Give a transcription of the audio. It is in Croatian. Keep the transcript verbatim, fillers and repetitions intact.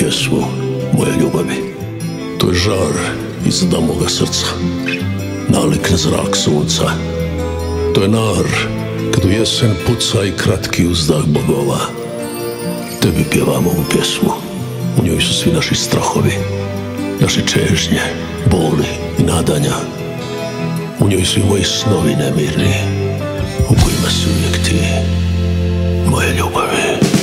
pjesmu, moje ljubavi. To je žar iz moga srca, nalik na zrak sunca. To je nar kad u jesen puca i kratki uzdah bogova. Tebi pjevam ovu pjesmu, u njoj su svi naši strahovi, naše čežnje, boli i nadanja. U njoj su i moji snovi nemirni, u kojima si uvijek ti, moje ljubavi.